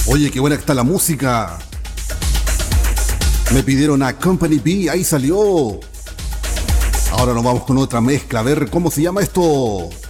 Oye, qué buena que está la música. Me pidieron a Company B, ahí salió. Ahora nos vamos con otra mezcla, a ver cómo se llama esto.